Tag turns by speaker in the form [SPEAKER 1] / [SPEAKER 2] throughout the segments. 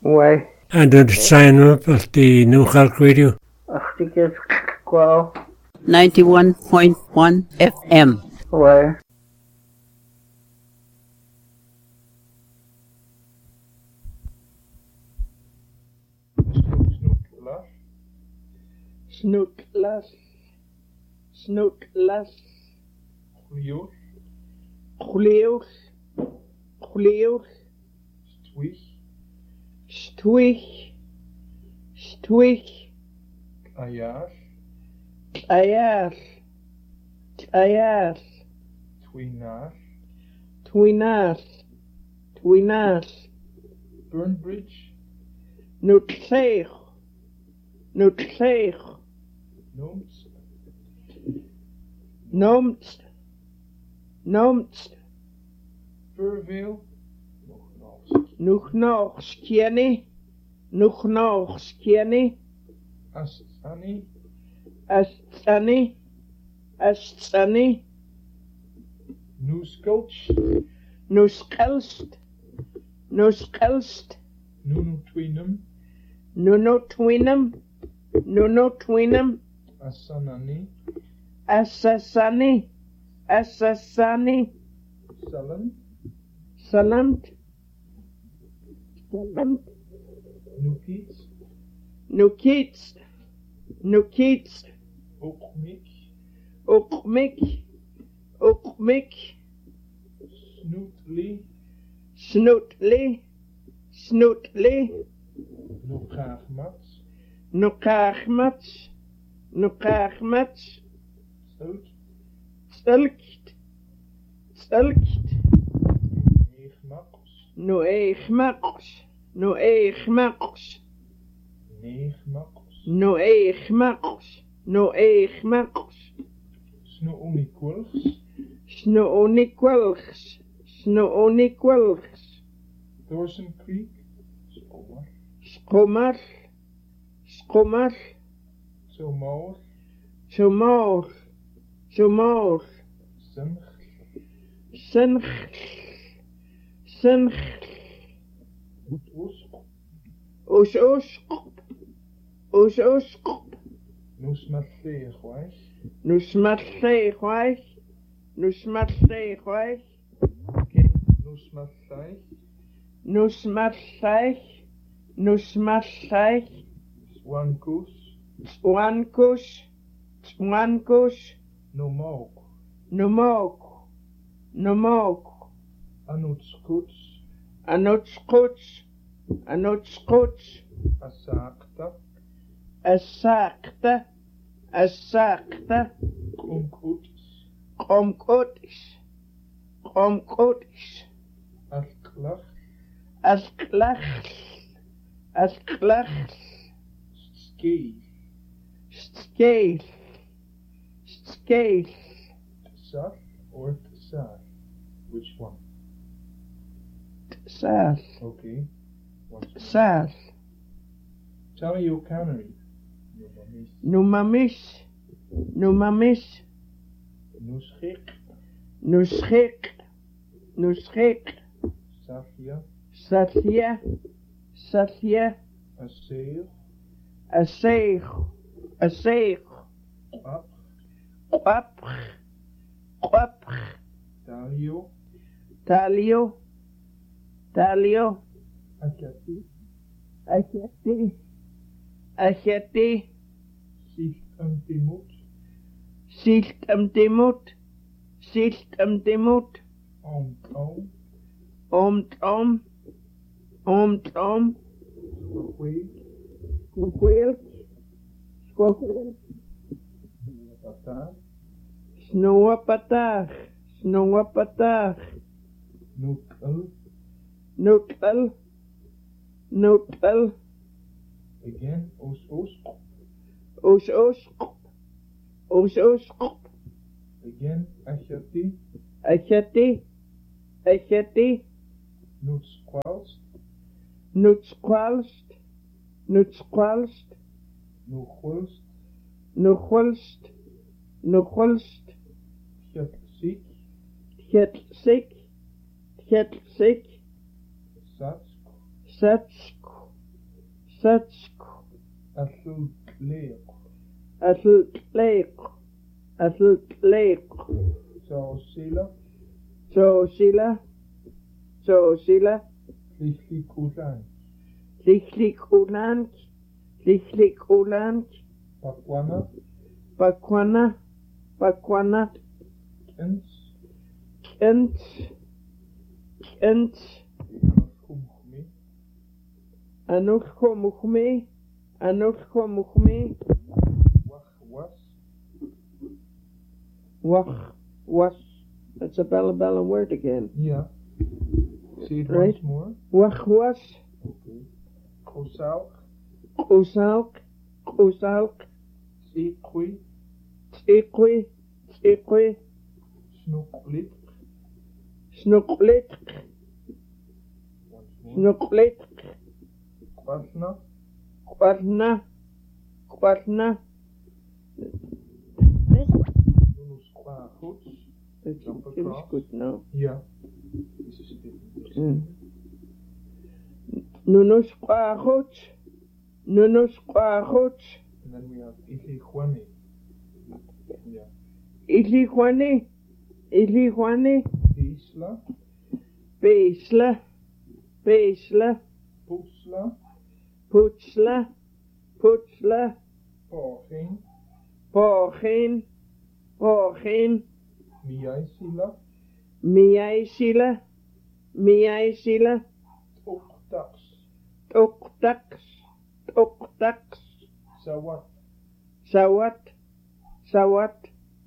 [SPEAKER 1] Ouais.
[SPEAKER 2] And the sign up of the New Halk Radio.
[SPEAKER 1] Ach, die is kwal.
[SPEAKER 3] 91.1 FM.
[SPEAKER 1] Ouais.
[SPEAKER 4] Snoeklas. Snoeklas.
[SPEAKER 5] Glioch.
[SPEAKER 4] Gleuch. Gleuch.
[SPEAKER 5] Stwich.
[SPEAKER 4] Stwich. Stwich.
[SPEAKER 5] Ayaar.
[SPEAKER 4] Ayaar. Ayaar.
[SPEAKER 5] Twinaar.
[SPEAKER 4] Twinaar. Twinaar.
[SPEAKER 5] Burnbridge.
[SPEAKER 4] Nootzeeg. Nootzeeg.
[SPEAKER 5] Nooms.
[SPEAKER 4] Noomst. Noomst.
[SPEAKER 5] Purvale.
[SPEAKER 4] Nog nog. Skjeni. Nog nog. Skjeni.
[SPEAKER 5] Astani.
[SPEAKER 4] Astani. Astani.
[SPEAKER 5] Noeskulch.
[SPEAKER 4] Noeskelst. Noeskelst.
[SPEAKER 5] Nunutwinum.
[SPEAKER 4] Nunotwinum. Nunotwinum.
[SPEAKER 5] Asanani.
[SPEAKER 4] Assasani. Assasani.
[SPEAKER 5] Salam.
[SPEAKER 4] Salamt. Salamt.
[SPEAKER 5] Nukits.
[SPEAKER 4] Nukits. Nukits.
[SPEAKER 5] Okmik.
[SPEAKER 4] Okmik. Okmik.
[SPEAKER 5] Snootli.
[SPEAKER 4] Snootli. Snootli.
[SPEAKER 5] Nokagmats.
[SPEAKER 4] Nokagmats. Nokagmats.
[SPEAKER 5] Stelk.
[SPEAKER 4] Stelkt. Stelkt.
[SPEAKER 5] Neegmaks.
[SPEAKER 4] Noegmaks. Noegmaks.
[SPEAKER 5] Neegmaks.
[SPEAKER 4] Noegmaks. Noegmaks.
[SPEAKER 5] Snoonikwilgs.
[SPEAKER 4] Snoonikwilgs. Snoonikwilgs.
[SPEAKER 5] Dorsen Creek. Skommer.
[SPEAKER 4] Skommer. Skommer.
[SPEAKER 5] Zomoor.
[SPEAKER 4] Zomoor. Zomoor.
[SPEAKER 5] Zimg.
[SPEAKER 4] Zing. Zing.
[SPEAKER 5] Oesk.
[SPEAKER 4] Oos-ooskop. Oos-ooskop.
[SPEAKER 5] Noesmatleegwijs.
[SPEAKER 4] Noesmatleegwijs. Noesmatleegwijs.
[SPEAKER 5] Noesmatleeg.
[SPEAKER 4] Noesmatleeg. Noesmatleeg.
[SPEAKER 5] Swankoes.
[SPEAKER 4] Swankoes. Swankoes.
[SPEAKER 5] Nomook.
[SPEAKER 4] Nomook. Nomook.
[SPEAKER 5] Anoetskuts.
[SPEAKER 4] Anotskuts. Anotskuts.
[SPEAKER 5] Asaakta.
[SPEAKER 4] Asakta. Asakta.
[SPEAKER 5] Kromkoets.
[SPEAKER 4] Kromkotis. Kromkotis.
[SPEAKER 5] Asklach.
[SPEAKER 4] Asklach. Asklach.
[SPEAKER 5] Skeel.
[SPEAKER 4] Scale. Scale.
[SPEAKER 5] Tsar or Tsar? Which one?
[SPEAKER 4] Saas.
[SPEAKER 5] Okay. What's
[SPEAKER 4] Saas.
[SPEAKER 5] Tell me your cannery.
[SPEAKER 4] Numamis. Numamis.
[SPEAKER 5] Nuschik.
[SPEAKER 4] Nuschik. Nuschik.
[SPEAKER 5] Safia.
[SPEAKER 4] Satya. Satya.
[SPEAKER 5] Aseel.
[SPEAKER 4] Aseeg. Aseeg.
[SPEAKER 5] Ap.
[SPEAKER 4] Quap. Quap.
[SPEAKER 5] Talio.
[SPEAKER 4] Talio. Talio.
[SPEAKER 5] Akati.
[SPEAKER 4] Acheti. Acheti.
[SPEAKER 5] Siltamtimut.
[SPEAKER 4] Siltamtimut. Siltamtimut.
[SPEAKER 5] Om.
[SPEAKER 4] Om. Om.
[SPEAKER 5] Squeak.
[SPEAKER 4] Squeak. Squeak.
[SPEAKER 5] Pata.
[SPEAKER 4] Snoepataag. Snoepataag.
[SPEAKER 5] Nukal.
[SPEAKER 4] Noetel. Noetel.
[SPEAKER 5] Again. Os.
[SPEAKER 4] Oos-ooskop. Oos-ooskop.
[SPEAKER 5] Again. Achati.
[SPEAKER 4] Acheti. Acheti.
[SPEAKER 5] Nutsqualst.
[SPEAKER 4] Nutsqualst. Nutsqualst.
[SPEAKER 5] Nuchwulst.
[SPEAKER 4] Nuchwulst. Nuchwulst.
[SPEAKER 5] Tjatsik.
[SPEAKER 4] Tjetsik. Tjetsik.
[SPEAKER 5] Satsk.
[SPEAKER 4] Satsk. Satsk.
[SPEAKER 5] Athlutleq.
[SPEAKER 4] Atleek. Atleek.
[SPEAKER 5] Saosila.
[SPEAKER 4] Zoosila. Zoosila.
[SPEAKER 5] Lihikulan.
[SPEAKER 4] Lichlik ulank.
[SPEAKER 5] Pakwana.
[SPEAKER 4] Bakwana.
[SPEAKER 5] Kens.
[SPEAKER 4] Kent.
[SPEAKER 5] Kumhmi.
[SPEAKER 4] Anulchumuchme. Was. That's a Bella word again.
[SPEAKER 5] Yeah. Say it
[SPEAKER 4] Right.
[SPEAKER 5] once more.
[SPEAKER 4] Was.
[SPEAKER 5] Okay. Kosalk.
[SPEAKER 4] Kosalk.
[SPEAKER 5] Tsikwi.
[SPEAKER 4] Tsikwi.
[SPEAKER 5] Snuklit.
[SPEAKER 4] Snuklit.
[SPEAKER 5] Once more.
[SPEAKER 4] Snuklit.
[SPEAKER 5] Kwasna.
[SPEAKER 4] Kwarna.
[SPEAKER 5] Nunusquahuts.
[SPEAKER 4] It's
[SPEAKER 5] Jump
[SPEAKER 4] it was
[SPEAKER 5] across.
[SPEAKER 4] good now.
[SPEAKER 5] Yeah. This is different.
[SPEAKER 4] Nunusquahuts.
[SPEAKER 5] And then we have Ilihuane. Yeah.
[SPEAKER 4] Ilihuane.
[SPEAKER 5] Isla.
[SPEAKER 4] Besla.
[SPEAKER 5] Pusla.
[SPEAKER 4] Putsla.
[SPEAKER 5] Pogin.
[SPEAKER 4] Porgin.
[SPEAKER 5] Miaisila.
[SPEAKER 4] Miaisila.
[SPEAKER 5] Tuktax.
[SPEAKER 4] Toktaks.
[SPEAKER 5] Sawat.
[SPEAKER 4] Sawat.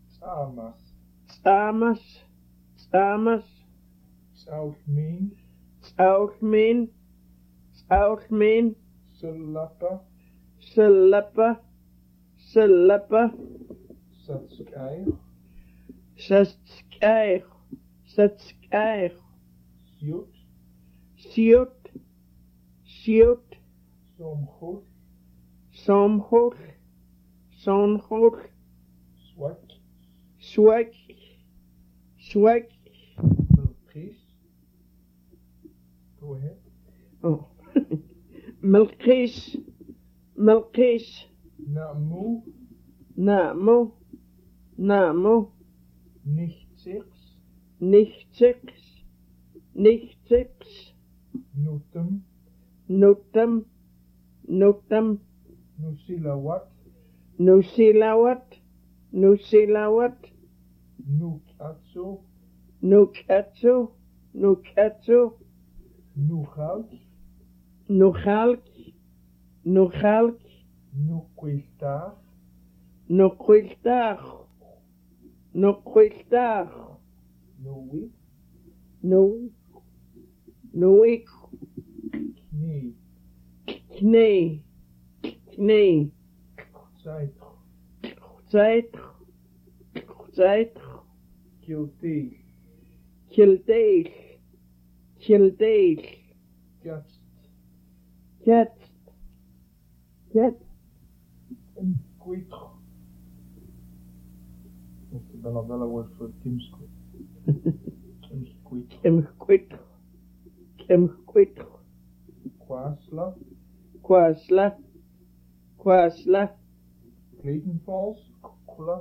[SPEAKER 5] Samas.
[SPEAKER 4] Samas.
[SPEAKER 5] Soutmin.
[SPEAKER 4] Outmin.
[SPEAKER 5] Sulapa.
[SPEAKER 4] Sulapa.
[SPEAKER 5] Satskair.
[SPEAKER 4] Satskair.
[SPEAKER 5] Siut.
[SPEAKER 4] Siut.
[SPEAKER 5] Somhul.
[SPEAKER 4] Sonhul.
[SPEAKER 5] Swak.
[SPEAKER 4] Swag.
[SPEAKER 5] Milkis. Go ahead.
[SPEAKER 4] Oh. Milkis. Namu. Nichtix. Nutum. Nusilawat. Nukatsu. Nuchalk. Nuquiltar. Nuik. Knee. Zeit. Kildale. Jet.
[SPEAKER 5] That's the Bella word for Kimsquit.
[SPEAKER 4] Kimquit. Kwasla.
[SPEAKER 5] Clayton Falls. Kula.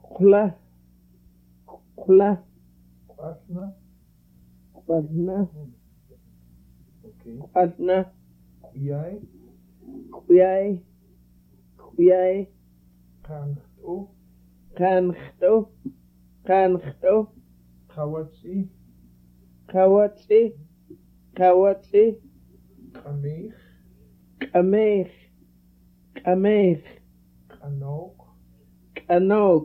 [SPEAKER 5] Kwasna. Okay.
[SPEAKER 4] Kwasna. Kuyai. Kanchto.
[SPEAKER 5] Kawatsi. Kameich. Kanok.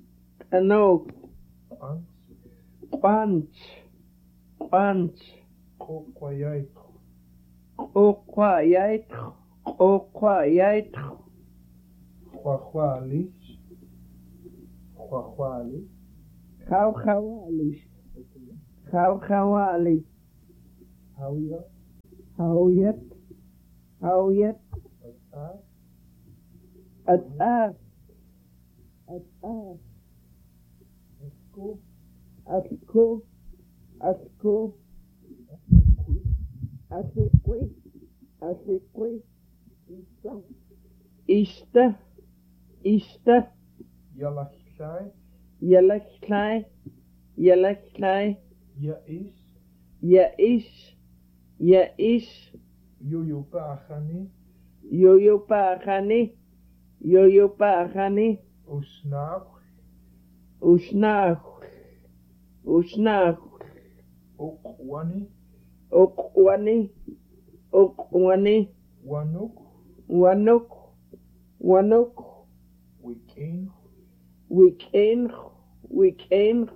[SPEAKER 5] Quant. Oquayait. Chwachwali.
[SPEAKER 4] Chawchawali. Hawyet. Atar. Asikwi. Ista, Ista,
[SPEAKER 5] Yalachai,
[SPEAKER 4] Yelachlai, Yelachlai,
[SPEAKER 5] Yais,
[SPEAKER 4] Yais, Yais,
[SPEAKER 5] Yuyupachani,
[SPEAKER 4] Yoyopachani, Yoyopachani,
[SPEAKER 5] Usnach,
[SPEAKER 4] Usnach, Usnach,
[SPEAKER 5] Okwani,
[SPEAKER 4] Okwani, Okwani,
[SPEAKER 5] Wanuk,
[SPEAKER 4] Wanuk, Wanuk,
[SPEAKER 5] Wikin,
[SPEAKER 4] Weekend, Weekend.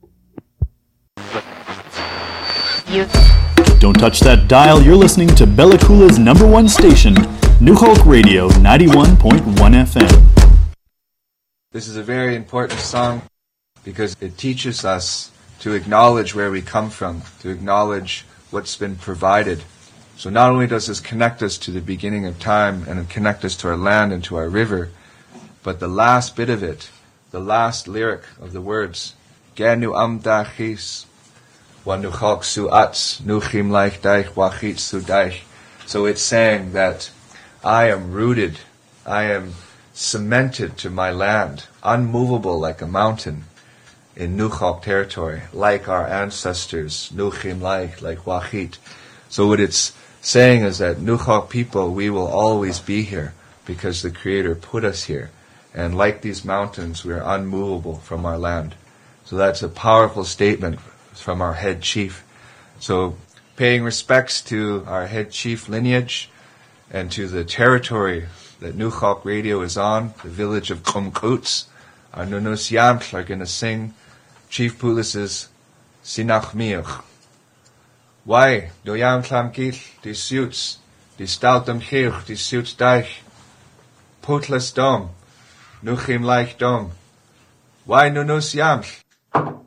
[SPEAKER 3] Don't touch that dial. You're listening to Bella Coola's #1 station, New Hulk Radio 91.1 FM.
[SPEAKER 6] This is a very important song because it teaches us to acknowledge where we come from, to acknowledge what's been provided. So not only does this connect us to the beginning of time and connect us to our land and to our river, but the last bit of it, the last lyric of the words, Genu amdachis, wanuchok suats, nuchim laich daich, wachit sudaich. So it's saying that I am rooted, I am cemented to my land, unmovable like a mountain in Nuchok territory, like our ancestors, Nuchim like Wachit. So what it's saying is that Nuchok people, we will always be here because the Creator put us here. And like these mountains, we are unmovable from our land. So that's a powerful statement from our head chief. So paying respects to our head chief lineage and to the territory that New Hulk Radio is on, the village of Kumkuts, our Nunus Yamtl are going to sing Chief Pulis's Sinach Miach. Why? Do Yamtlam Gil, die Suits, die Stoutem Chirch, die Suits Deich, Putlas Dom, Nuchim Laich Dom. Why Nunus Yamtl?